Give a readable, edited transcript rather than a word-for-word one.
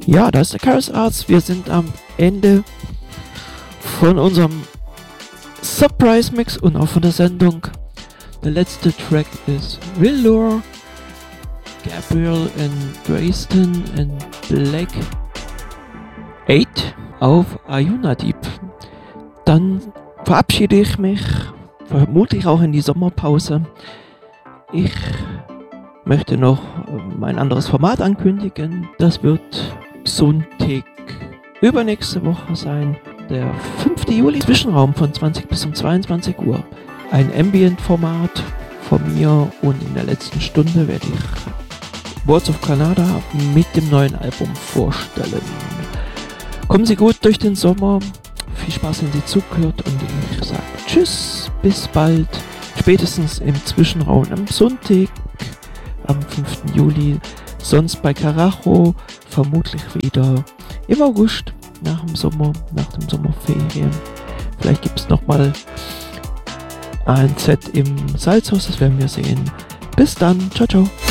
Ja, da ist der Chaos Arts. Wir sind am Ende von unserem Surprise Mix und auch von der Sendung. Der letzte Track ist Willor, Gabriel and Dresden and Black 8 auf Ayuna Deep. Dann verabschiede ich mich, vermutlich auch in die Sommerpause. Ich möchte noch mein anderes Format ankündigen. Das wird Sonntag übernächste Woche sein, der 5. Juli, Zwischenraum von 20 bis um 22 Uhr. Ein Ambient-Format von mir und in der letzten Stunde werde ich Words of Canada mit dem neuen Album vorstellen. Kommen Sie gut durch den Sommer, viel Spaß, wenn Sie zugehört und ich sage Tschüss, bis bald, spätestens im Zwischenraum am Sonntag, am 5. Juli, sonst bei Karacho, vermutlich wieder im August, nach dem Sommer, nach dem Sommerferien. Vielleicht gibt es nochmal ein Set im Salzhaus, das werden wir sehen. Bis dann, ciao, ciao.